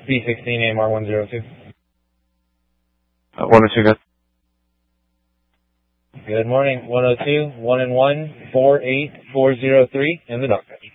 B16 AMR 102. 102, good. Good morning. 102, 1 and 1, 48403 in the dark.